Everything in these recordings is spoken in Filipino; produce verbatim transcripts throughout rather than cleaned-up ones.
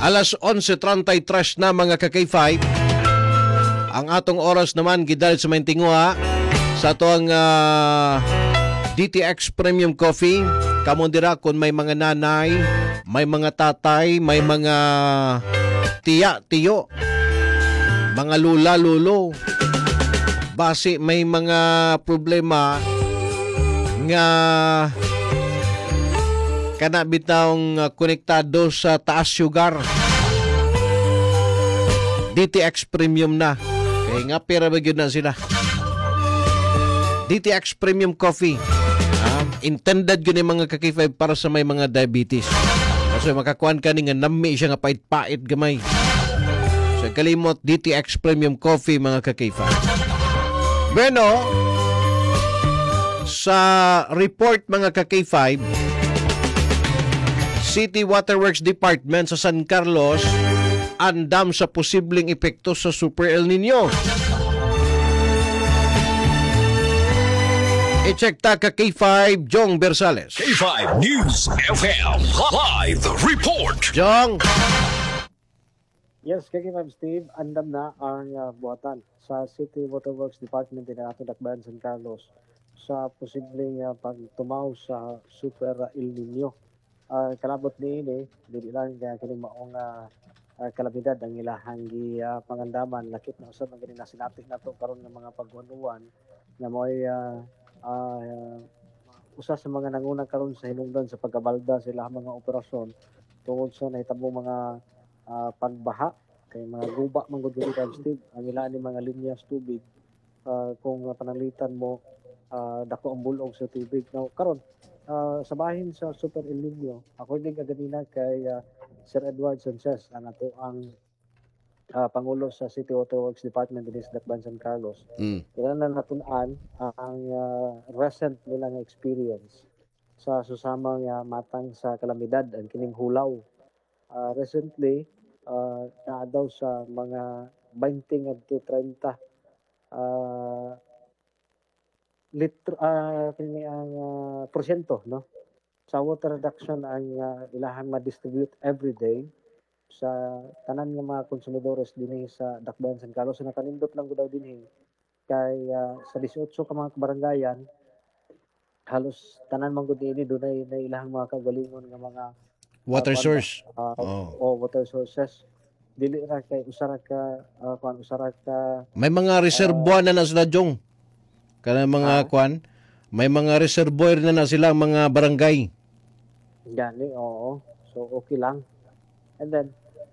Alas onse treinta y tres na mga ka-K five. Ang atong oras naman gidal sa Maintingwa sa atong uh, D T X Premium Coffee. Kamon dira kung may mga nanay, may mga tatay, may mga tiya, tiyo, mga lula, lulo. Base may mga problema nga kana bitawng uh, konektado sa taas sugar. D T X Premium na. Kaya nga pera ba yun na sila. D T X Premium Coffee. Ah, intended yun yung mga ka-K five para sa may mga diabetes. Kasi makakuan ka ni nga nami siya nga pait-pait gamay. So kalimot D T X Premium Coffee mga ka-K five. Bueno, sa report mga ka-K five, City Waterworks Department sa San Carlos andam sa posibleng epekto sa Super El Nino. I-check ta ka K five, Jong Bersales. K five News F M Live Report. Jong. Yes, K five Steve, andam na ang uh, buhatan sa City Waterworks Department din ato Dakbayan San Carlos sa posibleng uh, pagtumaw sa Super El Nino. Uh, kalabot ni ini, dili lang kaya kini maong uh, uh, kalamidad ang ilahang gi uh, pangandaman lakip na usab ang na sinati nato karon ng mga paghunuan na mo'y uh, uh, usa sa mga nangunang karon sa hinungdan sa pagkabalda sila mga operasyon tungod sa nahitabo mga uh, pagbaha kay mga guba man gud dili Steve ang ilaan ni mga linyas tubig uh, kung uh, panalitan mo uh, dako ang bulong sa tubig now karon Uh, sa bahin sa Super El Nino, according ka ganina kay uh, Sir Edward Sanchez, ang ato ang uh, Pangulo sa City Waterworks Department din sa Dakbayan San Carlos. Mm. Kailan na natunan ang uh, recent nilang experience sa susamang uh, matang sa kalamidad, ang kining hulaw. Uh, recently, uh, na daw sa mga twenty to thirty uh, litro uh, kini ang uh, porsyento no sa water reduction ang uh, ilahang ma-distribute every day sa tanan nga mga konsumidores dinhi sa Dakbayan San Carlos na kanindot lang daw dinhi kay uh, sa eighteen ka mga kabarangayan halos tanan man gud dinhi dunay na ilahang mga kagalingon nga mga Water uh, source. uh, Oh. o water sources dili ra kay usara ka uh, kuan usara ka May mga reservoir na na sila, Jong. Kana mga Ah. kwan, may mga reservoir na na sila mga barangay. Gani, oo. So, okay lang. And then,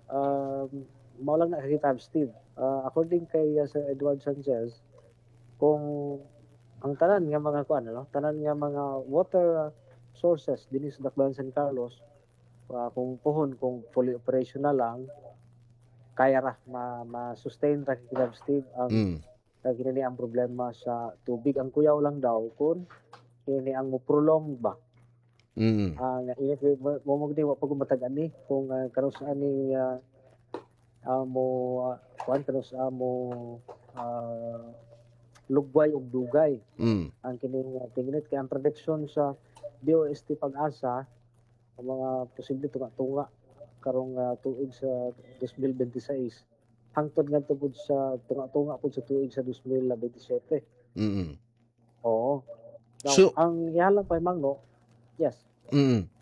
um, mao lang nakakita, Steve. Uh, according kay uh, Sir Edward Sanchez, kung ang tanan nga mga kuan, ano, tanan nga mga water uh, sources din sa Dakbayan San Carlos, uh, kung puhon, kung fully operational lang, kaya ra ma, ma-sustain ra kita, Steve, ang Mm. kaya kini ang problema sa tubig. Ang kuyaw lang daw kung kini ang mo-prolong ba. Mm. Ang uh, init mo mo gid wa pag matagan ni kung uh, karon sa ani uh, uh, mo uh, kuan karon sa mo uh, lugway ug dugay Mm. ang kining uh, tingnet kay ang prediction sa D O S T Pag-asa ang mga posible tunga-tunga karong uh, tuig sa twenty twenty-six hangtod nga tungod sa tunga-tunga pud sa tuig sa twenty twenty-seven. Mm. Oo. Now, So- ang ihalang pa mangno, yes. Mm.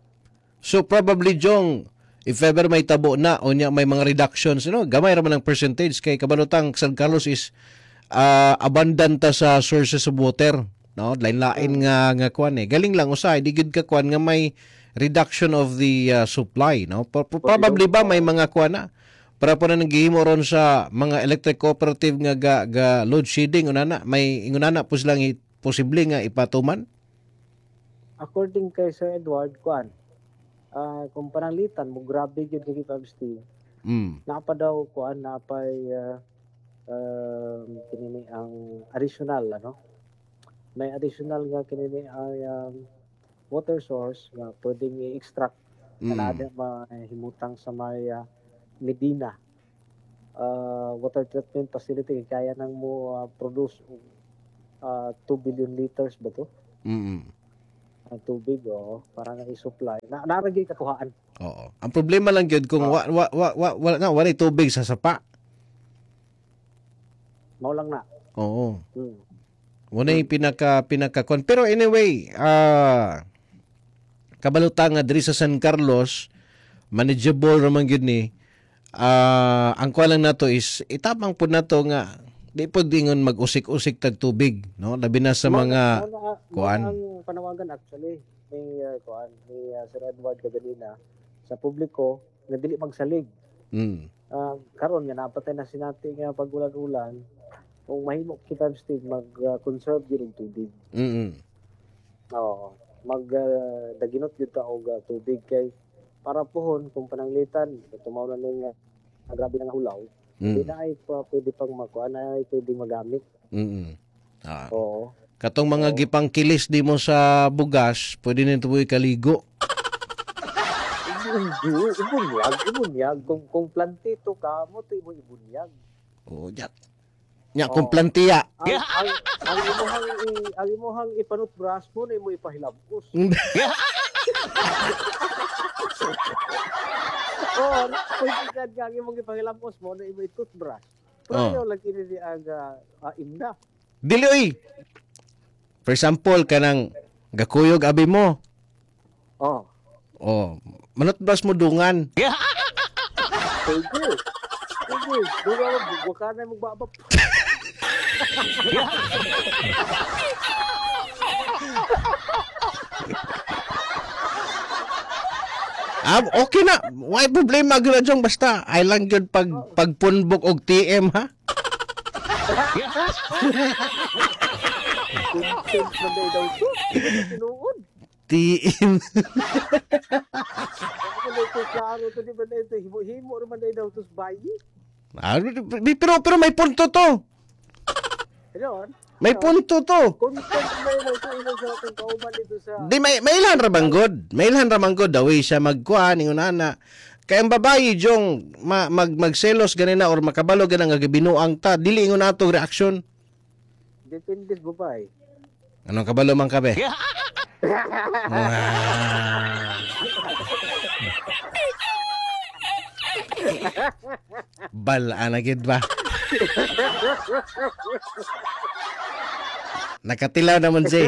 So probably, Jong, if ever may tabo na o niya may mga reductions, no? Gamay ra man ang percentage kay kabalutang San Carlos is uh, abundant ta sa sources of water, no? Lain-lain nga nga kwan eh. Galing lang usay di gid ka kwan nga may reduction of the uh, supply, no? Pro- pro- Probably ba may mga kwan na para po na naghihimo ron sa mga electric cooperative nga ga, ga load shedding unana may ingunana po silang i- posible nga ipatuman. According kay Sir Edward Kwan, ah kung pananglitan mo grabe gyud kay Pab Steve. Mm. Napa daw kuan napay uh, um, kinini ang additional ano. May additional nga kinini ay um, water source nga pwedeng i-extract Mm. na ada mahimutang sa may uh, Medina uh, water treatment facility kaya nang mo uh, produce uh, two billion liters ba to? Mm. ang tubig o para nga i-supply. Na naragay katuhaan. Oo. Ang problema lang gyud kung wa, wa, wa, wa, wala na wala tubig sa sapa. Mao lang na. Oo. Hmm. Wala yung pinaka pinaka pero anyway, ah kabalutang nga diri sa San Carlos, manageable raman gyud ni. Ah ang kuha lang nato is itabang pud nato nga di pud dingon mag-usik-usik tag tubig, no? Labi na sa Mao mga na- mao na- kuan. mao na ang panawagan actually ni uh, kuan ni uh, Sir Edward kaganina sa publiko nga dili magsalig. mm, Uh, karon nga napatay na sinati nga pagulan-ulan kung mahimo kita Steve mag-conserve gyud og tubig. mm, Oo. Mag uh, daginot gyud ta og uh, tubig kay para pohon kung pananglitan tumaw na ning uh, grabe na nga hulaw. Hindi mm, na ay pa, pwede pang makuha na ay pwede magamit. mm. Ah, Oo. katong mga gipang kilis di mo sa bugas, pwede nito mo ikaligo. Hindi, ibunyag, ibunyag. Kung, kung plantito ka, mo ito mo ibunyag. Oh, yak. Nya Oo. kung plantiya. Ang, ang, ang imuhang, i- ang imuhang ipanot brush mo, na mo ipahilabos. Oo, pwede ka nga ang imong ipahilabos mo, na mo itoothbrush. Pero Oo. ayaw lang ini ang uh, uh, imna. Dili oy. For example, kanang gakuyog abi mo. Oo. Oh, manutbas mo dungan. Pwede. Pwede. Duga mo, huwag ka na magbabap. Ah, okay na. Why problema gyud jong basta ay lang gyud pag pagpunbok og T M ha. Content man day daw ito. Tinuod. T M. Ako na ito klaro ito. Di ba na ito? Himo-himo naman day daw ito sa bayi. Ah, pero pero may punto to. Ano? May punto to. Content man daw ito. Ino sa ating kauban dito sa... Di may may ilan ra manggod. May ilan ra manggod daw siya magkuha ningon ana. Kay ang babayi jong ma, mag magselos ganina or makabalo ganang nga binuang ta, dili ingon ato reaksyon. Depende sa babae. Anong kabalo man ka be? Bala na gid ba? Nakatilaw naman si.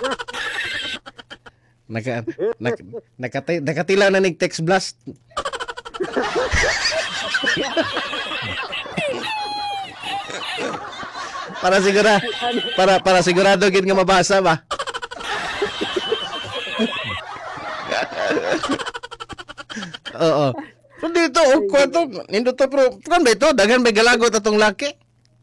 Naka, nak, nakati, nakatilaw na nig text blast. para sigura para para sigurado gid nga mabasa ba. Oo. So dito og kwarto nindo to pero kan ba ito daghan may galagot atong laki.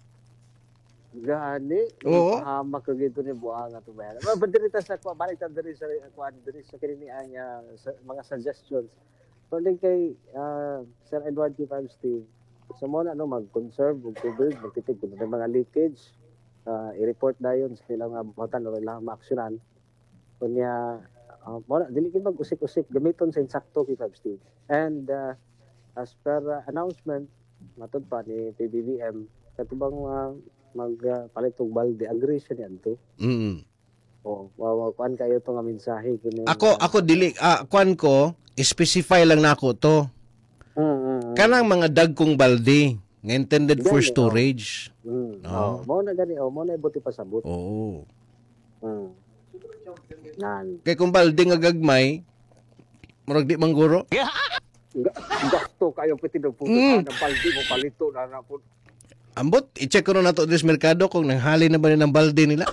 Gani. Oo. Hamak ka gito ni buang ato ba. Ba diri ta sa kwa balik ta diri sa kuan diri sa kini ang uh, sa, mga suggestions. Pwede kay uh, Sir Edward K. Steve. Sa mo na no mag-conserve og tubig, magtitig kung may mga leakage, uh, i-report dayon sa ilang uh, buhatan o ilang maaksyonan. Kunya uh, mo na dili gid mag-usik-usik gamiton sa insakto kay Steve. And uh, as per uh, announcement matud pa ni P B B M katubang uh, magpalit og balde agree siya niadto. Mm. O wa kuan kayo to nga mensahe kini. Ako ako dili ah, kwan ko specify lang nako to. Mm, mm, mm. Kanang mga dagkong balde nga intended for Gani, oh. storage. Mm. Oo. Oh, mo na gani oh, mo na ibuti pasabot. Oo. Mm. Nan. Kay kung balde nga gagmay, murag di mangguro. Ga- gasto kayo piti do puto Mm. ka ng balde mo palito na na po. Ambot, i-check ko na nato this merkado kung nanghali na ba ng balde nila.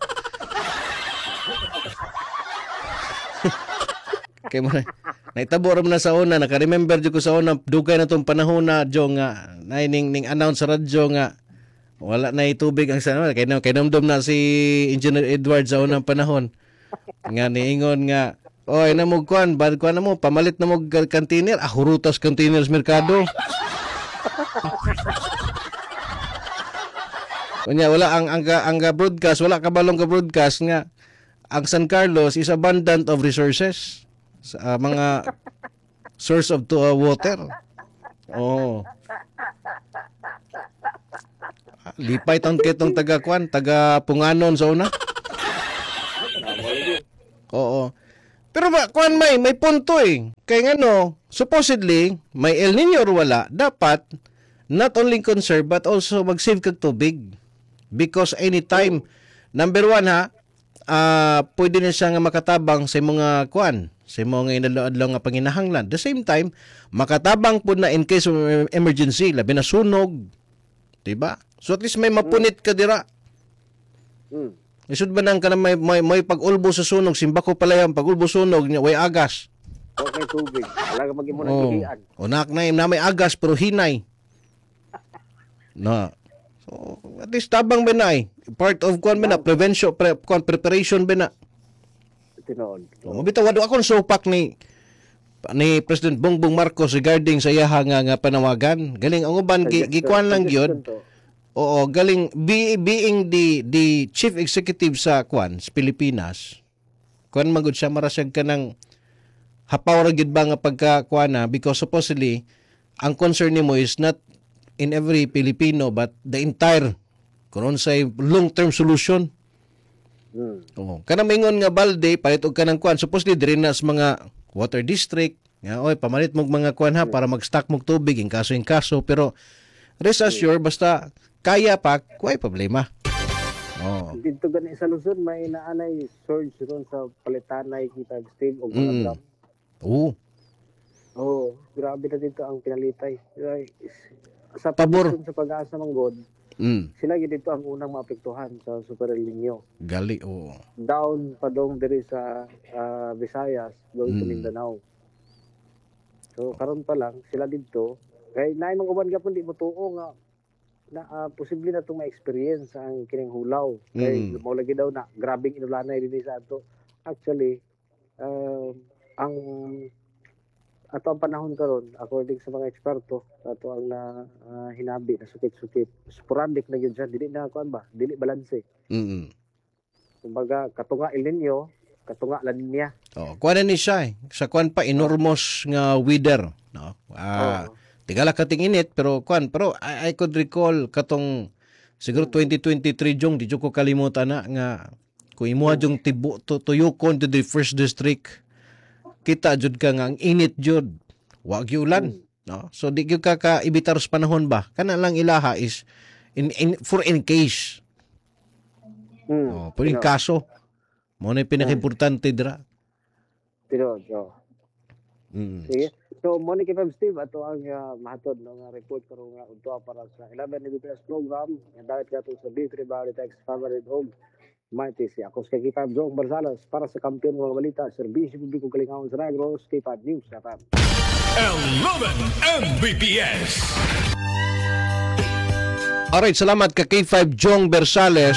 Kay mo na, naitabo ra man na sa una, naka-remember jud ko sa una, dugay na tong panahon na jo nga, na ning, ning announce sa radyo nga, wala na itubig ang sana, kay, kay namdom na si Engineer Edward sa unang panahon. Nga niingon nga, oy na mo kuan, bad kuan na mo, pamalit na mo container, ah, hurutas container sa merkado. Kunya wala ang ang ang broadcast, wala kabalong ka broadcast nga ang San Carlos is abundant of resources sa uh, mga source of to, uh, water. Oh. Lipay taon kitong taga kwan, taga Punganon sa una. Oo. Pero ba, kuan may, may punto eh. Kaya nga no, supposedly, may El Nino or wala, dapat not only conserve but also mag-save kag tubig. Because anytime, number one ha, uh, pwede na siya nga makatabang sa mga kuan, sa mga inadlaw-adlaw nga panginahanglan. The same time, makatabang po na in case of emergency, labi na sunog. Diba? So at least may mapunit ka dira. Hmm. Isud ba nang ka na may, may, may pag-ulbo sa sunog, simba ko pala yan, pag-ulbo sunog, niya, way agas. Okay, tubig. Wala ka mag-imo ng Oh. gihian. O nak na, na may agas pero hinay. Na. So, at least tabang ba na eh. Part of kuan ba na, prevention, pre, kuan, preparation ba na. Tinood. So, mabitaw, wado akong supak ni ni President Bongbong Marcos regarding sa iyaha nga, nga panawagan. Galing, ang uban, gi, gikuan lang yun. Oo, galing be, being the the chief executive sa Kwan, sa Pilipinas. Kwan magud siya marasag ka ng hapaw ra gid ba nga pagka-kuana because supposedly ang concern nimo is not in every Filipino but the entire kunon say long-term solution. Hmm. Oo. Kana mingon nga balde palit og kanang Kwan supposedly diri na sa mga water district. Nga oy pamalit mo mga Kwan ha para mag-stock mo tubig in kaso in kaso pero rest assured basta kaya pa, kuhay problema. Oh. Dito gani sa Luzon, may naanay surge ron sa palitanay kita Steve o mga Mm. gram. Oo. Oo, grabe na dito ang pinalitay. Ay, Sa Pabor. pagdating sa pag-asa ng God, Mm. sila gid dito ang unang maapektuhan sa Super El Nino. Gali, oo. Down pa dong diri sa ah, Visayas, going to Mm. Mindanao. So karon pa lang sila dito, kay naay mga uban gyapon di mo tuo nga na ah, posible na itong ma-experience ang kining hulaw. Kay Mm. mo lagi daw na grabing inulanay din sa ato. Actually, um, ang ato ang panahon karon according sa mga eksperto ato ang na ah, hinabi na sukit-sukit sporadic na gyud siya dili na kuan ba dili balanse. Mm. Kumbaga katunga El Nino, katunga La Nina. Oh, kuan na ni siya eh. Sa kuan pa enormous nga weather, no? Ah, Oo. tigala kating init pero kuan pero I, I could recall katong siguro twenty twenty-three jong di jud ko kalimutan na nga kung imo jong tibu to, tuyukon to the first district kita jud ka nga ang init jud wa gyud ulan, no? So di gyud ka ka ibitar sa panahon ba kana lang ilaha is in, in for in case. Mm. Oh, pero in kaso mo na yung pinaka-importante dira. Tino, so. Mm. Sige. So, Monique F M Steve, ato ang uh, mahatod ng uh, report karon nga unto para sa eleven N B P S program. Nga dahil kato sa B three Bali Text Favorite og Mighty si ako sa K five Jong Barzales para sa kampiyon ng mga balita, serbisyo publiko kalingawon sa Negros, K five News F M. eleven M B P S. Alright, salamat ka K five Jong Bersales.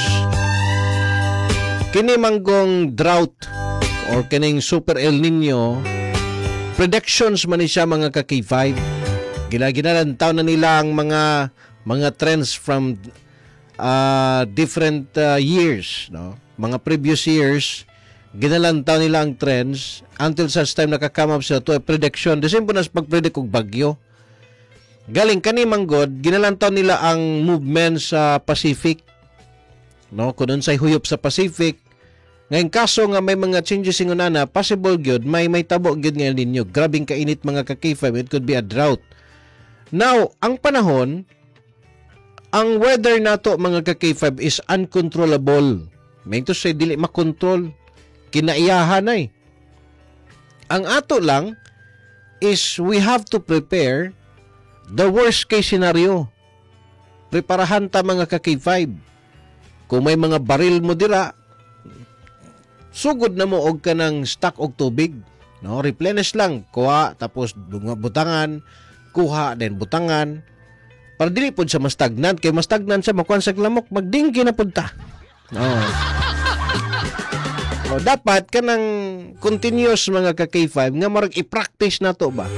Kini manggong drought or kining Super El Nino predictions man ni siya mga ka K five. Gila-ginalantaw na nila ang mga mga trends from uh, different uh, years, no? Mga previous years, ginalantaw nila ang trends until such time nakakame up sila to a prediction. The same po na sa pag-predict og bagyo. Galing kani manggod, ginalantaw nila ang movement sa Pacific. No, kunon say huyop sa Pacific. Ngayon kaso nga may mga changes ingon na possible gyud may may tabo gyud nga El Nino. Grabing kainit mga ka K five, it could be a drought. Now, ang panahon, ang weather nato mga ka K five is uncontrollable. May to say dili makontrol. Kinaiyahan ay. Ang ato lang is we have to prepare the worst case scenario. Preparahan ta mga ka K five. Kung may mga baril mo dira, sugod na mo og kanang stock og tubig, no? Replenish lang, kuha tapos butangan, kuha then butangan. Para dili pud siya mastagnan, kay mastagnan siya makuan sa lamok, magdingki na pud ta. No. No, dapat kanang continuous mga ka K five nga marag i-practice na to ba?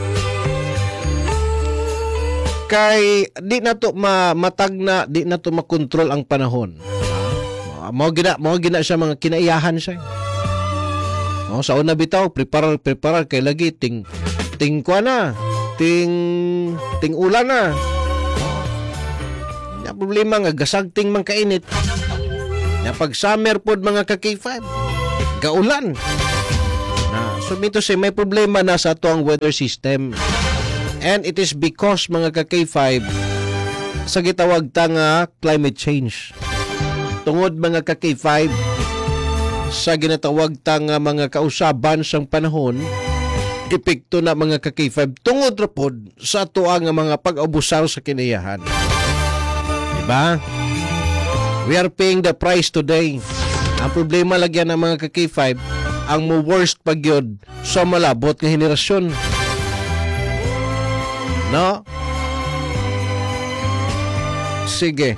Kay di na to ma matagna, di na to makontrol ang panahon. Mao gina mao gina siya mga kinaiyahan siya. No, sa una bitaw prepare prepare kay lagi ting ting kwa na. Ting ting ulan na. Ya problema nga gasagting man kainit. Ya pag summer pod mga ka K five, gaulan. Na So mean to say, may problema na sa ato ang weather system. And it is because mga ka K five sa gitawag ta nga climate change. Tungod mga ka K five sa ginatawag ta nga mga kausaban sang panahon, epekto na mga ka K five tungod ra pod sa ato nga mga pag-abusar sa kinayahan. Diba? We are paying the price today. Ang problema lagyan ng mga ka K five, ang mo worst pagyod sa malabot nga henerasyon. No? Sige.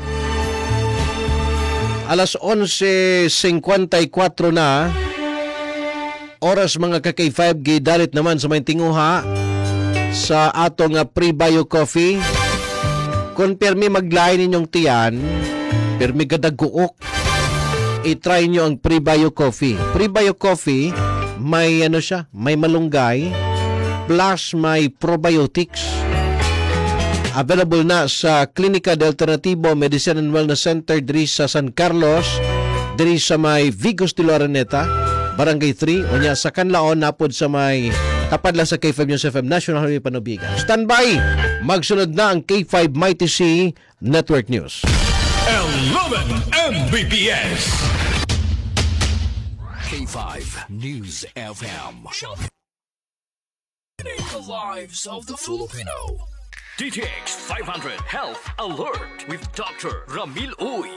Alas onse singkwenta y kwatro na, oras mga ka K five, gidalit naman sa may tinguha sa atong nga pre-bio coffee. Kung permi maglain ninyong tiyan, permi gadaguok, i-try nyo ang pre-bio coffee. Pre-bio coffee, may ano siya, may malunggay, plus may probiotics. Available na sa Klinika de Alternativo Medicine and Wellness Center diri sa San Carlos, diri sa may Vigos de la Araneta, Barangay three, o niya sa Canlaon, napod sa may tapad lang sa K five News F M National Highway Panubigan. Standby! Magsunod na ang K five Mighty C Network News. eleven M B P S. K five News F M. The lives of the Filipino. D T X five hundred Health Alert with Doctor Ramil Uy.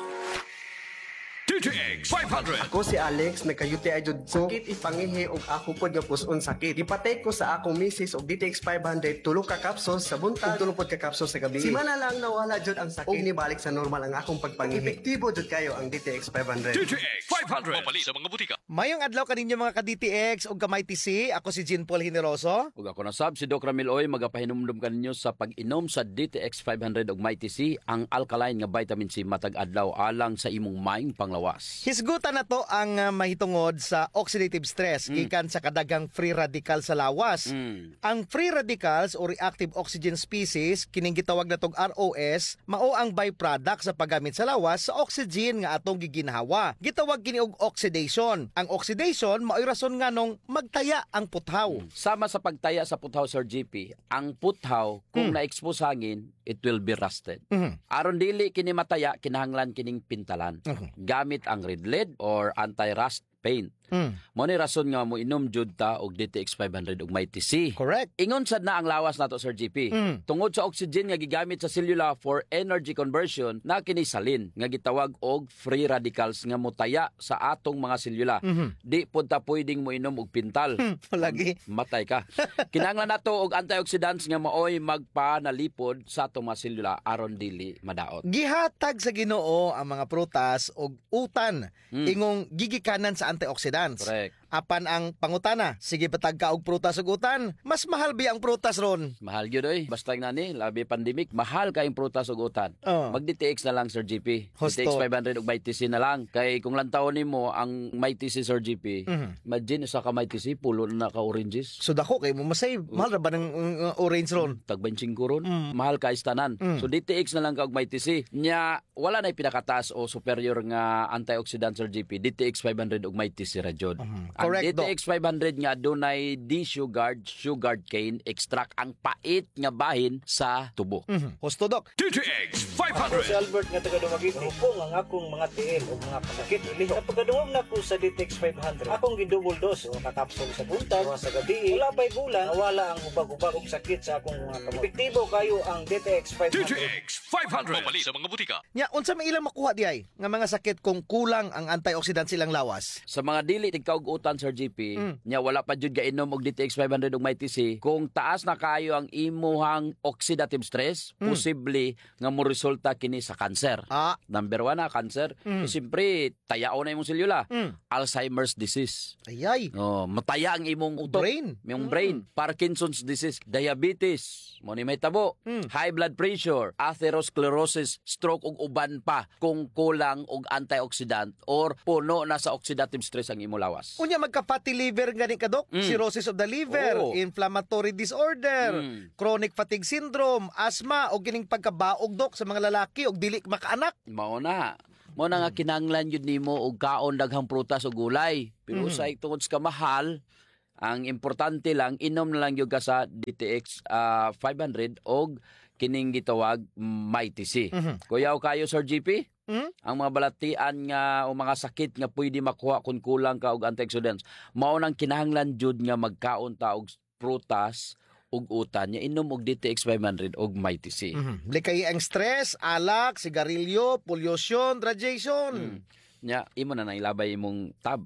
D T X five hundred. Ako si Alex, nagkayuti ay jud ko. Sakit ipangihi og ako pod nga puson sakit. Ipatay ko sa akong misis og D T X five hundred tulo ka capsules sa buntag ug tulo pod ka capsules sa gabi. Si mana lang nawala jud ang sakit. Og nibalik sa normal ang akong pagpangihi. Epektibo jud kayo ang D T X five hundred. D T X five hundred. Mapali sa mga butika. Mayong adlaw kaninyo mga ka-D T X o gamay T C. Ako si Jean Paul Generoso. Ug ako na sab si Doc Ramil Oy, magapahinumdum kaninyo sa pag-inom sa D T X five hundred og Mighty C, ang alkaline nga vitamin C matag adlaw alang sa imong maing panglawas. Hisgutan na to ang uh, mahitungod sa oxidative stress Mm. gikan sa kadagang free radical sa lawas. Mm. Ang free radicals o reactive oxygen species kining gitawag natong R O S mao ang byproduct sa paggamit sa lawas sa oxygen nga atong giginhawa. Gitawag kini og oxidation. Ang oxidation mao'y rason nganong magtaya ang puthaw. Sama sa pagtaya sa puthaw, Sir G P, ang puthaw kung na-expose hangin, it will be rusted. Mhm. Aron dili kini mataya, kinahanglan kining pintalan. Mhm. Gamit ang red lead or anti-rust paint. Mm. Mo ni rason nga mo inom jud ta og D T X five hundred og Mighty C. Correct. Ingon sad na ang lawas nato, Sir G P. Mm. Tungod sa oxygen nga gigamit sa selula for energy conversion, na kini salin nga gitawag og free radicals nga motaya sa atong mga selula. Mhm. Di pod ta pwedeng mo inom og pintal. Palagi. Matay ka. Kinahanglan nato og antioxidants nga maoy magpanalipod sa atong mga selula aron dili madaot. Gihatag sa Ginoo ang mga prutas og utan Mm. ingong gigikanan sa antioxidants. Correct. Apan ang pangutana, sige patag ka og prutas ug utan, mas mahal bi ang prutas ron. Mahal gyud oy. Basta nga ni labi pandemic, mahal kayong prutas ug utan. Oh. Mag D T X na lang, Sir G P. Husto. D T X five hundred ug Mighty C na lang. Kay kung lantaw nimo ang Mighty C, Sir G P, Mhm. imagine sa ka Mighty C pulo na ka oranges. So dako kay mo masay, mahal ra ba ng uh, orange ron? Tag twenty-five ron. Mm. Mahal ka istanan. Mm. So D T X na lang ka og Mighty C. Nya wala na pinakataas o superior nga antioxidant, Sir G P. D T X five hundred og Mighty C ra jud. Mhm. Ang Correct, D T X Doc. five hundred nga dunay D-sugared, sugared cane extract, ang pait nga bahin sa tubo. Mhm. Husto dok. D T X five hundred. Si Albert nga taga Dumaguete. Rupong ang akong mga tiil o mga pasakit. Uli, kapag kadungog na ko sa D T X five hundred, akong gidouble dose o kakapsul sa buntag, o sa gabi. Wala pa'y bulan, nawala ang hubag-hubag o sakit sa akong mga kamot. Epektibo kayo ang D T X five D T hundred. X five hundred. Mapali sa mga butika. Nya unsa may ilang makuha diay nga mga sakit kung kulang ang antioxidants silang lawas? Sa mga dili tigkaug-utan, Sir G P, Mm. nya wala pa jud gainom og D T X five hundred og Mighty C, kung taas na kayo ang imuhang oxidative stress, Mm. posible nga mo resulta kini sa cancer. Ah, Number one na cancer, Mm. eh, siyempre tayao na imong selula. mm. Alzheimer's disease. Ayay. Oh, mataya ang imong utok, Brain. imong Mm. brain. Parkinson's disease, diabetes, mo ni may tabo, Mm. high blood pressure, atherosclerosis, stroke ug uban pa kung kulang og antioxidant or puno na sa oxidative stress ang imong lawas. Unya magka-fatty liver gani ka dok, Mm. cirrhosis of the liver, Oo. inflammatory disorder, Mm. chronic fatigue syndrome, asthma o kining pagkabaog dok sa mga lalaki og dili makaanak. Mao na. Mo na nga kinahanglan yun nimo og kaon daghang prutas o gulay. Pero Mhm. sa tungod sa kamahal, Ang importante lang inom na lang yung ka sa D T X ah, five hundred og kining gitawag Mighty C. Mhm. Kuyaw kayo Sir G P? Mhm. Ang mga balatian nga o mga sakit nga pwede makuha kung kulang ka og antioxidants, mao nang kinahanglan jud nga magkaon ta og prutas ug utan nya inom og D T X five hundred og Mighty C. Mhm. Likay ang stress, alak, sigarilyo, pollution, radiation. Mm. Nya imo na nang ilabay imong tab.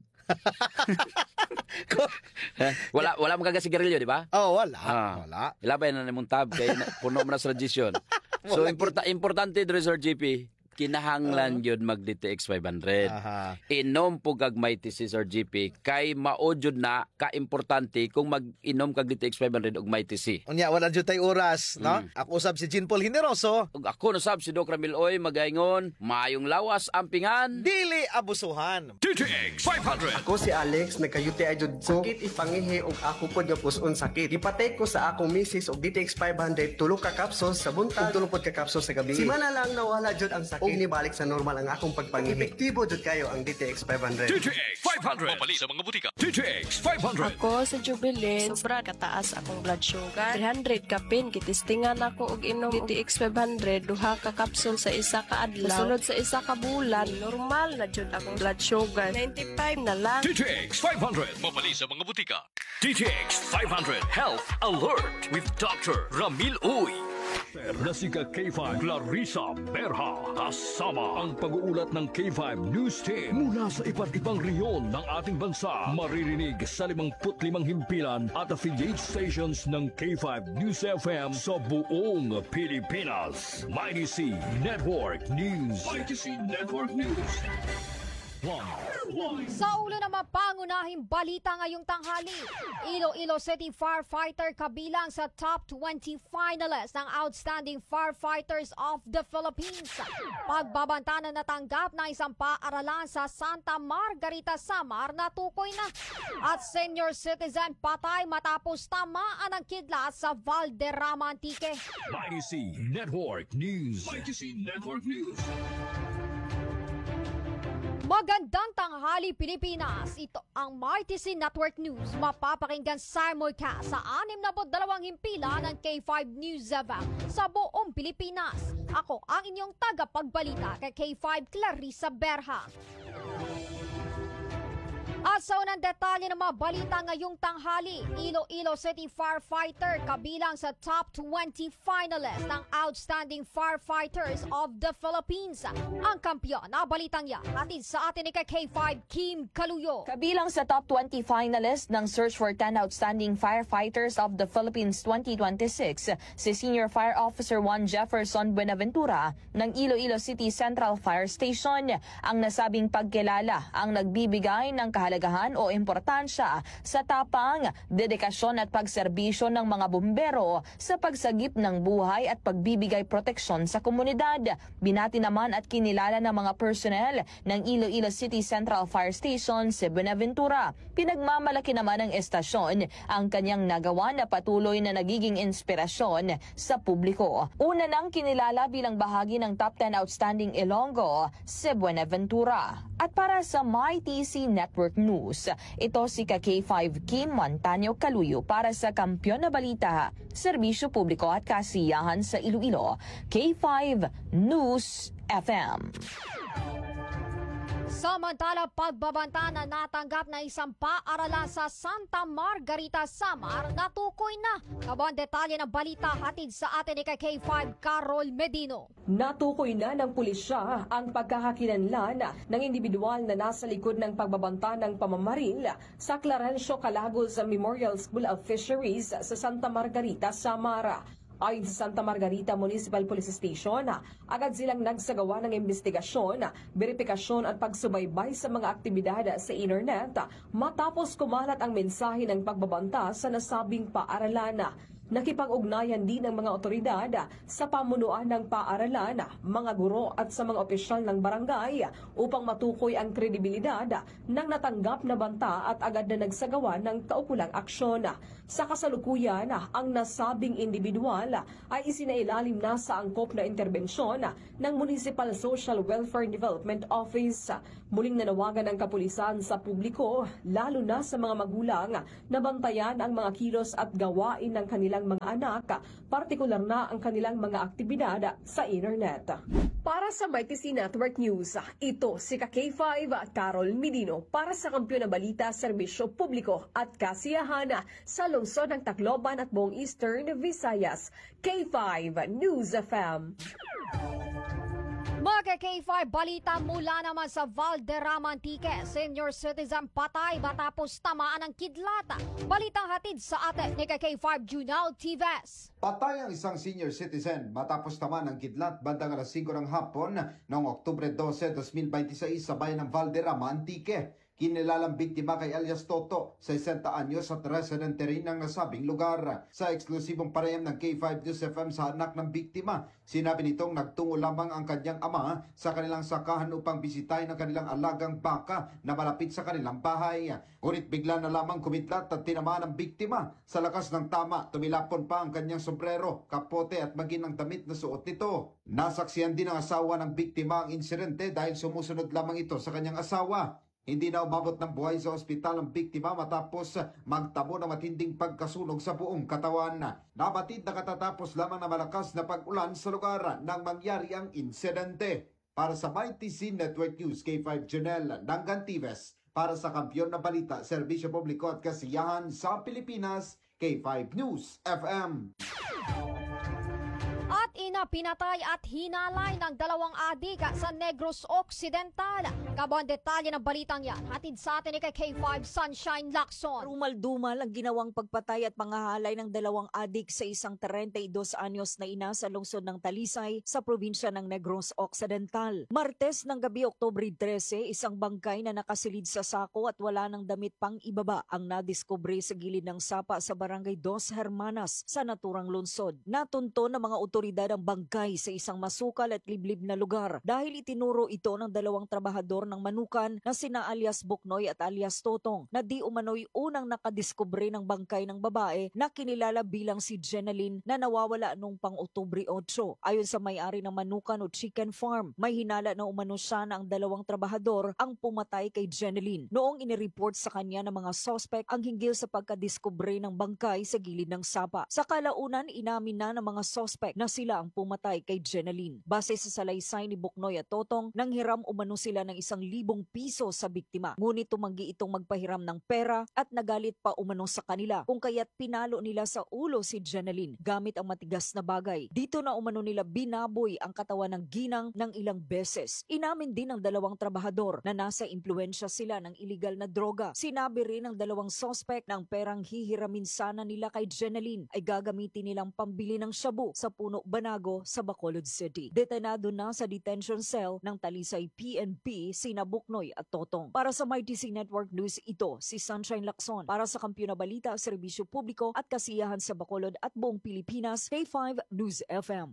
wala wala man kaga sigarilyo, di ba? Oh, wala. Ah. Wala. Ilabay na nimong tab kay na- puno man na sa radiation. So Wala importa importante dre Sir G P, kinahanglan yun mag D T X five hundred. Aha. Inom po kag Mighty C Sir G P kay mao jud na ka-importante kung mag-inom kag D T X five hundred og Mighty C. Unya, wala dyan tayo oras, no? Mm. Ako usab si Jean Paul Hineroso. Ug ako nasab si Doc Ramil Oy magaingon, maayong lawas ampingan. Dili abusuhan. D T X five hundred. Ako si Alex, nagkayuti ay jud sakit ipangihi og ako pod nga puson sakit. Ipatay ko sa akong misis og D T X five hundred tulo ka capsules sa buntag ug tulo pod ka capsules sa gabi. Simana lang nawala jud ang sakit. Og nibalik sa normal ang akong pagpangihi. Epektibo jud kayo ang D T X five hundred. D T X five hundred. Mabali sa mga butika. D T X five hundred. Ako sa Jubilin, sobra kataas akong blood sugar. three hundred ka pin, kitistingan ako og inom D T X five hundred, duha ka kapsul sa isa ka adlaw. Sunod sa isa ka bulan, normal na jud akong blood sugar. ninety-five na lang. D T X five hundred. Mabali sa mga butika. D T X five hundred Health Alert with Doctor Ramil Uy. Na si K five Clarissa Berha kasama ang pag-uulat ng K five News Team mula sa iba't ibang rehiyon ng ating bansa. Maririnig sa limangput limang himpilan at affiliate stations ng K five News F M sa buong Pilipinas. Mighty C Network News. Mighty C Network News. Sa ulo ng mga pangunahing balita ngayong tanghali, Iloilo City firefighter kabilang sa top twenty finalists ng Outstanding Firefighters of the Philippines. Pagbabanta na natanggap ng isang paaralan sa Santa Margarita, Samar na tukoy na. At senior citizen patay matapos tamaan ng kidlat sa Valderrama Antique. Mighty C Network News. Mighty C Network News. Magandang tanghali Pilipinas. Ito ang Mighty C Network News. Mapapakinggan simulcast sa anim na dalawang himpilan ng K five News F M sa buong Pilipinas. Ako ang inyong tagapagbalita kay K five Clarissa Berha. At sa unang detalye ng mga balita ngayong tanghali, Iloilo City firefighter kabilang sa top twenty finalists ng Outstanding Firefighters of the Philippines. Ang kampiyon na balitang yan hatid sa atin ni K five Kim Kaluyo. Kabilang sa top twenty finalists ng Search for ten Outstanding Firefighters of the Philippines twenty twenty-six, si Senior Fire Officer Juan Jefferson Buenaventura ng Iloilo City Central Fire Station. Ang nasabing pagkilala ang nagbibigay ng kahalagahan o importansya sa tapang, dedikasyon at pagserbisyo ng mga bumbero sa pagsagip ng buhay at pagbibigay proteksyon sa komunidad. Binati naman at kinilala ng mga personnel ng Iloilo City Central Fire Station si Buenaventura. Pinagmamalaki naman ng estasyon ang kanyang nagawa na patuloy na nagiging inspirasyon sa publiko. Una nang kinilala bilang bahagi ng top ten Outstanding Ilonggo si Buenaventura. At para sa Mighty C Network News, ito si K five Kim Montaño Kaluyo para sa Kampiyon na Balita, Serbisyo Publiko at Kasiyahan sa Iloilo, K five News F M. Samantala, pagbabanta na natanggap na isang paaralan sa Santa Margarita, Samar, natukoy na. Kabang detalye ng balita hatid sa atin ni K five Carol Medino. Natukoy na ng pulisya ang pagkakakilanlan ng individual na nasa likod ng pagbabanta ng pamamaril sa Clarencio Calagos Memorial School of Fisheries sa Santa Margarita, Samar. Ayon sa Santa Margarita Municipal Police Station, agad silang nagsagawa ng investigasyon, beripikasyon at pagsubaybay sa mga aktibidad sa internet matapos kumalat ang mensahe ng pagbabanta sa nasabing paaralan. Nakipag-ugnayan din ng mga otoridad sa pamunuan ng paaralan, mga guro at sa mga opisyal ng barangay upang matukoy ang kredibilidad ng natanggap na banta at agad na nagsagawa ng kaukulang aksyon. Sa kasalukuyan, ang nasabing individual ay isinailalim na sa angkop na interbensyon ng Municipal Social Welfare Development Office. Muling nanawagan ang kapulisan sa publiko, lalo na sa mga magulang, na bantayan ang mga kilos at gawain ng kanilang mga anak, partikular na ang kanilang mga aktibidad sa internet. Para sa M Y T C Network News, ito si K five Carol Medino para sa Kampiyon na Balita, Serbisyo Publiko at Kasiyahan sa lungsod ng Tacloban at buong Eastern Visayas. K five News F M. Mga K five balita mula naman sa Valderrama Antique. Senior citizen patay matapos tamaan ng kidlata. Balitang hatid sa atin ni K five Junal Tives. Patay ang isang senior citizen matapos tamaan ng kidlat bandang alas singko ng hapon noong Oktubre dose, dos mil veintiséis sa bayan ng Valderrama Antique. Kinilalang biktima kay alias Toto, sesenta anyos at residente rin ng nasabing lugar. Sa eksklusibong parayam ng K five News F M sa anak ng biktima, sinabi nitong nagtungo lamang ang kanyang ama sa kanilang sakahan upang bisitahin ang kanilang alagang baka na malapit sa kanilang bahay. Ngunit bigla na lamang kumidlat at tinamaan ang biktima. Sa lakas ng tama, tumilapon pa ang kanyang sombrero, kapote at maging ang damit na suot nito. Nasaksihan din ng asawa ng biktima ang insidente dahil sumusunod lamang ito sa kanyang asawa. Hindi na umabot ng buhay sa ospital ang biktima matapos magtamo ng matinding pagkasunog sa buong katawan. Nabatid na katatapos lamang na malakas na pag-ulan sa lugar nang mangyari ang insidente. Para sa M Y T C Network News, K five Janelle Nangantives. Para sa Kampiyon na Balita, Serbisyo Publiko at Kasiyahan sa Pilipinas, K five News F M. At ina, pinatay at hinalay ng dalawang adik sa Negros Occidental. Kabang detalye ng balitang yan, hatid sa atin ni kay K five Sunshine Lacson. Rumal-dumal ang ginawang pagpatay at pangahalay ng dalawang adik sa isang thirty-dos anyos na ina sa lungsod ng Talisay sa probinsya ng Negros Occidental. Martes ng gabi, Oktubre trese, isang bangkay na nakasilid sa sako at wala ng damit pang ibaba ang nadiskubre sa gilid ng sapa sa barangay Dos Hermanas sa naturang lungsod. Natunto ng mga otoridad ang bangkay sa isang masukal at liblib na lugar dahil itinuro ito ng dalawang trabahador ng manukan na sina alias Buknoy at alias Totong na di umano'y unang nakadiskubre ng bangkay ng babae na kinilala bilang si Jeneline na nawawala noong pang Oktubre eight. Ayon sa may-ari ng manukan o chicken farm, may hinala na umano siya na ang dalawang trabahador ang pumatay kay Jeneline. Noong inireport sa kanya ng mga suspect ang hinggil sa pagkadiskubre ng bangkay sa gilid ng sapa. Sa kalaunan, inamin na ng mga suspect na sila ang pumatay kay Jeneline. Base sa salaysay ni Buknoy at Totong, nanghiram umano sila ng isang libong piso sa biktima. Ngunit tumanggi itong magpahiram ng pera at nagalit pa umano sa kanila kung kaya't pinalo nila sa ulo si Jeneline gamit ang matigas na bagay. Dito na umano nila binaboy ang katawan ng ginang ng ilang beses. Inamin din ng dalawang trabahador na nasa impluensya sila ng iligal na droga. Sinabi rin ng dalawang suspect na ang perang hihiramin sana nila kay Jeneline ay gagamitin nilang pambili ng shabu sa Puno Banago sa Bacolod City. Detenado na sa detention cell ng Talisay P N P sina Buknoy at Totong. Para sa M Y T C Network News, ito si Sunshine Lacson. Para sa Kampiyon na Balita, Serbisyo Publiko at Kasiyahan sa Bacolod at buong Pilipinas, K five News F M.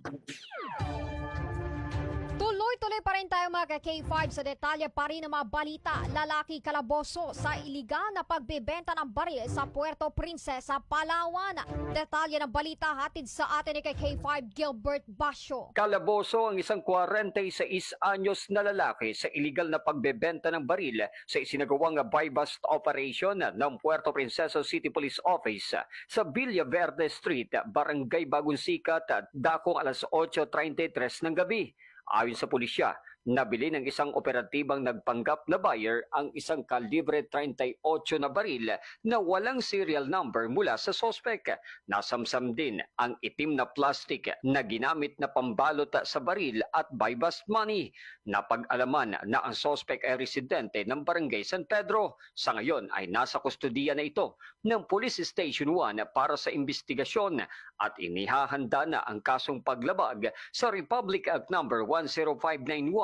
Tuloy-tuloy pa rin tayo mga K five sa detalye pa rin ng mga balita. Lalaki kalaboso sa iligal na pagbebenta ng baril sa Puerto Princesa, Palawan. Detalye ng balita hatid sa atin ni K five Gilbert Basyo. Kalaboso ang isang forty-six anyos na lalaki sa iligal na pagbebenta ng baril sa isinagawang buy-bust operation ng Puerto Princesa City Police Office sa Villa Verde Street, Barangay Bagong Sikat, dakong alas eight thirty-three ng gabi. Ayon sa pulisya, nabili ng isang operatibang nagpanggap na buyer ang isang kalibre thirty-eight na baril na walang serial number mula sa sospek. Nasamsam din ang itim na plastic na ginamit na pambalot sa baril at buy-bust money. Napag-alaman na ang sospek ay residente ng Barangay San Pedro. Sa ngayon ay nasa kustudiya na ito ng Police Station one para sa investigasyon at inihahanda na ang kasong paglabag sa Republic Act number one oh five nine one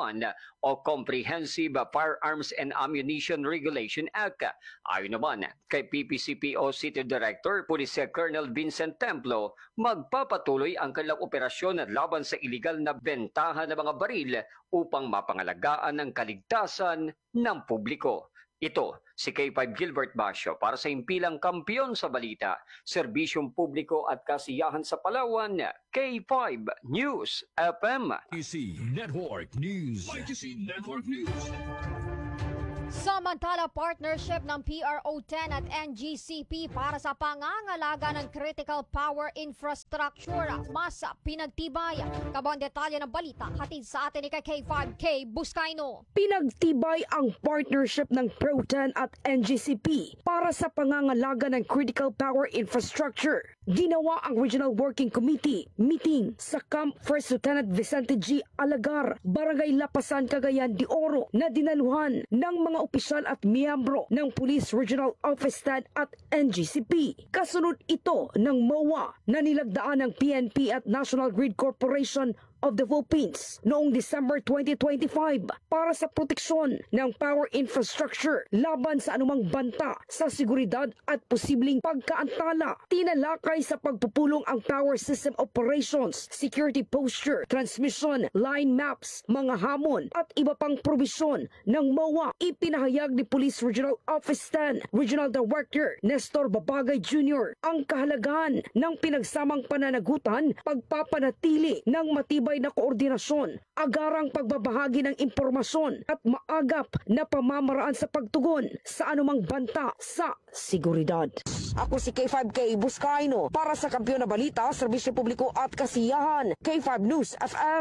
one o Comprehensive Firearms and Ammunition Regulation Act. Ayon naman kay P P C P O City Director Police Colonel Vincent Templo, magpapatuloy ang kanilang operasyon laban sa iligal na bentahan ng mga baril upang mapangalagaan ang kaligtasan ng publiko. Ito si K five Gilbert Basio para sa Impilang Kampiyon sa Balita, Serbisyong Publiko at Kasiyahan sa Palawan, K five News F M. Y T C Network News. Y T C Network News. Samantala, partnership ng P R O ten at N G C P para sa pangangalaga ng critical power infrastructure mas pinagtibay. Kabang detalye ng balita, hatid sa atin ni K five K Buscaino. Pinagtibay ang partnership ng P R O ten at N G C P para sa pangangalaga ng critical power infrastructure. Ginawa ang Regional Working Committee meeting sa Camp First Lieutenant Vicente G. Alagar, Barangay Lapasan, Cagayan de Oro na dinaluhan ng mga opisyal at miyembro ng Police Regional Office ten at N G C P. Kasunod ito ng M O A na nilagdaan ng P N P at National Grid Corporation of the Philippines noong December twenty twenty-five para sa proteksyon ng power infrastructure laban sa anumang banta sa seguridad at posibleng pagkaantala. Tinalakay sa pagpupulong ang power system operations, security posture, transmission, line maps, mga hamon at iba pang probisyon ng M O A. Ipinahayag ni Police Regional Office ten Regional Director Nestor Babagay Junior ang kahalagahan ng pinagsamang pananagutan, pagpapanatili ng matibay na koordinasyon, agarang pagbabahagi ng impormasyon at maagap na pamamaraan sa pagtugon sa anumang banta sa seguridad. Ako si K five K Buscaino para sa Kampiyon na Balita, Serbisyo Publiko at Kasiyahan, K five News F M.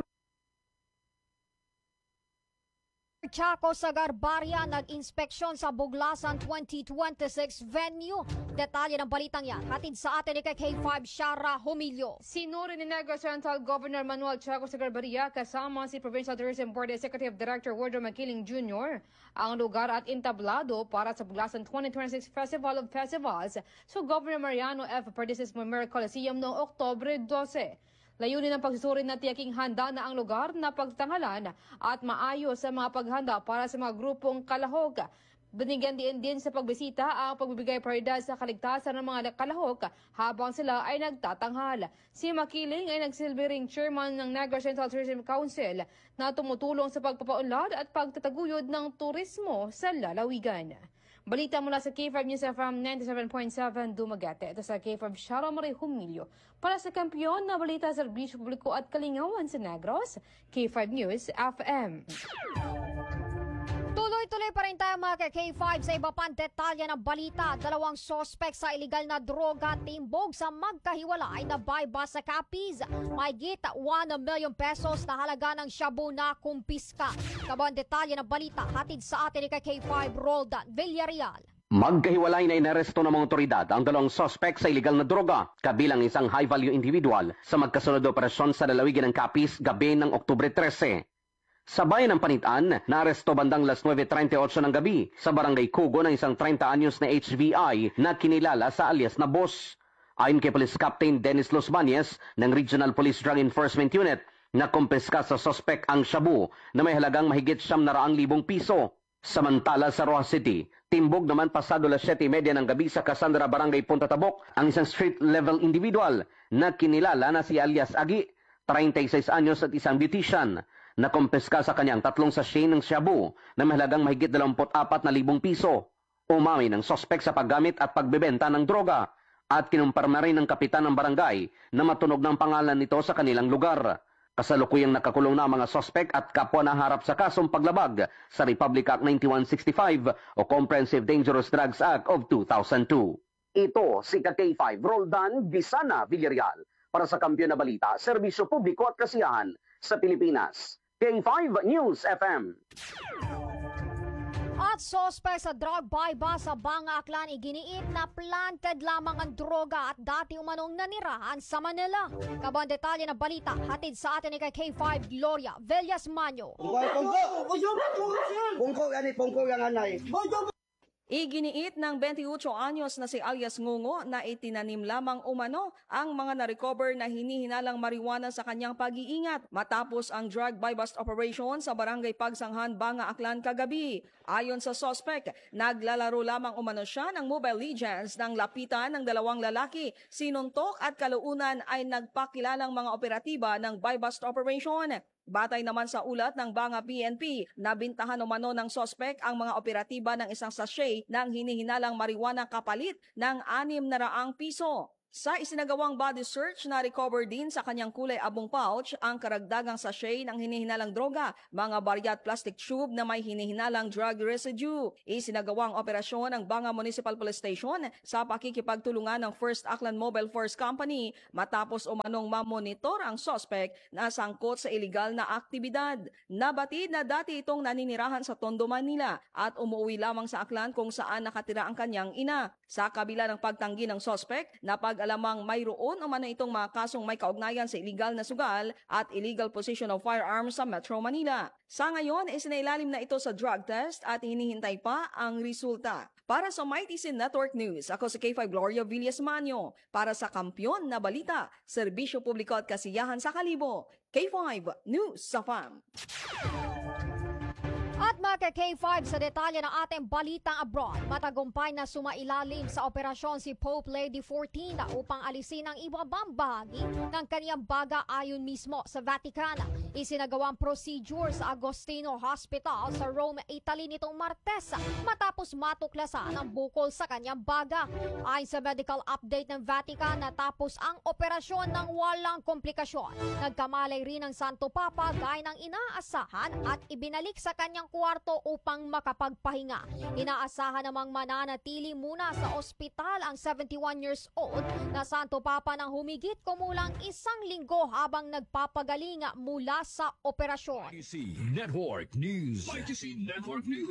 Chaco sa Garbaria nag-inspeksyon sa Buglasan twenty twenty-six venue. Detalye ng balitang yan, hatid sa atin ni K five Shara Humilio. Sinuri ni Negros Central Governor Manuel Chaco sa Garbaria kasama si Provincial Tourism Board Executive Director Wardro Makiling Junior ang lugar at entablado para sa Buglasan twenty twenty-six Festival of Festivals sa Governor Mariano F. Perdices Memorial Coliseum noong Oktubre twelve. Layunin ng pagsusuri na tiyaking handa na ang lugar na pagtanghalan at maayos sa mga paghanda para sa mga grupong kalahok. Binigyan din din sa pagbisita ang pagbibigay prioridad sa kaligtasan ng mga kalahok habang sila ay nagtatanghal. Si Makiling ay nagsilbing chairman ng Negros Central Tourism Council na tumutulong sa pagpapaunlad at pagtataguyod ng turismo sa lalawigan. Balita mula sa K five News F M ninety-seven point seven Dumaguete. Ito sa K five Shara Marie Humilio. Para sa Kampiyon na Balita sa Serbisyo Publiko at Kalingawan sa Negros, K five News F M. Tuloy-tuloy pa rin tayo mga K five sa iba pang detalye ng balita. Dalawang sospek sa iligal na droga timbog sa magkahiwalay na bypass sa Capiz. Mahigit one million pesos na halaga ng shabu na kumpiska. Kabang detalye ng balita, hatid sa atin ni K five Roldan Villarreal. Magkahiwalay na inaresto ng mga otoridad ang dalawang sospek sa iligal na droga, kabilang isang high-value individual sa magkasunod na operasyon sa lalawigan ng Capiz gabi ng Oktubre thirteen. Sa bayan ng Panitan, naaresto bandang alas nueve thirty-eight ng gabi sa barangay Kugo ng isang thirty anyos na H V I na kinilala sa alias na Boss. Ayon kay Police Captain Dennis Los Bañez ng Regional Police Drug Enforcement Unit, nakumpiska sa sospek ang shabu na may halagang mahigit siyam na raang libong piso. Samantala sa Rojas City, timbog naman pasado alas siyete trenta ng gabi sa Cassandra Barangay Punta Tabok ang isang street-level individual na kinilala na si alias Agi, thirty-six anyos at isang beautician. Nakumpiska sa kanyang tatlong sachet ng shabu na mahalagang mahigit dalawampu't-apat na libong piso. Umamin ng sospek sa paggamit at pagbebenta ng droga at kinumpirma rin ng kapitan ng barangay na matunog ng pangalan nito sa kanilang lugar. Kasalukuyang nakakulong na ang mga sospek at kapwa na harap sa kasong paglabag sa Republic Act ninety-one sixty-five o Comprehensive Dangerous Drugs Act of two thousand two. Ito si K five Roldan Bisana Villarreal para sa Kampiyon na Balita, Serbisyo Publiko at Kasiyahan sa Pilipinas. K five News F M. At sospek sa drug bypass sa Bangaklan, iginiit na planted lamang ang droga at dati umanong nanirahan sa Manila. Kabang detalye ng balita, hatid sa atin ni K five Gloria Villas Manyo. Pungko, pungko! Pungko, ganit, pungko yung anay. Iginiit ng twenty-eight anyos na si alias Ngungo na itinanim lamang umano ang mga na-recover na hinihinalang marijuana sa kanyang pag-iingat matapos ang drug buy-bust operation sa barangay Pagsanghan, Banga, Aklan kagabi. Ayon sa suspect, naglalaro lamang umano siya ng Mobile Legends nang lapitan ng dalawang lalaki. Sinuntok at kalaunan ay nagpakilalang mga operatiba ng buy-bust operation. Batay naman sa ulat ng Banga P N P, nabintahan umano ng sospek ang mga operatiba ng isang sachet ng hinihinalang marijuana kapalit ng anim na raang piso. Sa isinagawang body search na recover din sa kanyang kulay abong pouch ang karagdagang sachet ng hinihinalang droga, mga barya at plastic tube na may hinihinalang drug residue. Isinagawang operasyon ng Banga Municipal Police Station sa pakikipagtulungan ng First Aklan Mobile Force Company matapos umanong mamonitor ang suspect na sangkot sa iligal na aktibidad. Nabatid na dati itong naninirahan sa Tondo, Manila at umuwi lamang sa Aklan kung saan nakatira ang kanyang ina. Sa kabila ng pagtanggi ng suspect na pag-alamang mayroon umano itong mga kasong may kaugnayan sa illegal na sugal at illegal possession of firearms sa Metro Manila. Sa ngayon, isinailalim na ito sa drug test at hinihintay pa ang resulta. Para sa Mighty Sin Network News, ako si K five Gloria Villas Manyo. Para sa Kampiyon na Balita, Serbisyo Publiko at Kasiyahan sa Kalibo, K five News sa F A M. At mga K five sa detalye ng ating balitang abroad, matagumpay na sumailalim sa operasyon si Pope Lady fourteen upang alisin ang ibabang bahagi ng kaniyang baga ayon mismo sa Vatican. Isinagawang procedure sa Agostino Hospital sa Rome, Italy nitong Martes matapos matuklasan ang bukol sa kaniyang baga. Ayon sa medical update ng Vatican, natapos ang operasyon ng walang komplikasyon. Nagkamalay rin ang Santo Papa gaya ng inaasahan at ibinalik sa kanyang kwarto upang makapagpahinga. Inaasahan namang mananatili muna sa ospital ang seventy-one years old na Santo Papa nang humigit kumulang isang linggo habang nagpapagaling mula sa operasyon. I T C Network News. I T C Network News.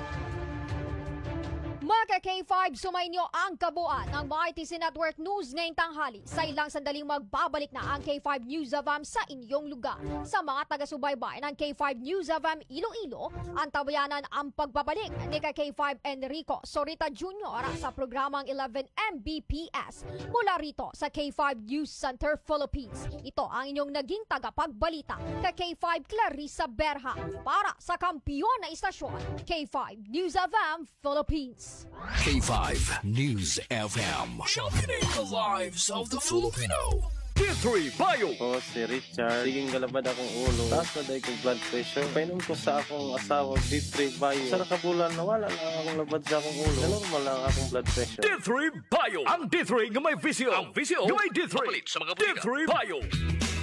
Mga K five, sumainyo ang kabuuan ng I T C Network News ngayong tanghali. Sa ilang sandaling magbabalik na ang K five News of A M sa inyong lugar. Sa mga taga-subaybay ng K five News of A M Iloilo, antabayanan ang pagbabalik ni K five Enrico Sorita Junior sa programang eleven M B P S mula rito sa K five News Center, Philippines. Ito ang inyong naging tagapagbalita kay K five Clarissa Berha para sa kampiyon na istasyon K five News of A M Philippines. K five News F M, championing the lives of the Filipino. D three Bio. Ako si Richard. Siging galabad akong ulo. Taas na dahil kong blood pressure. Painom ko sa akong asawa, D three Bio. Sa nakabulan, nawala lang akong labad sa akong ulo. Normal lang akong blood pressure. D three Bio. Ang D three nga may visyo. Ang visyo nga may D three. Sa mga D three Bio.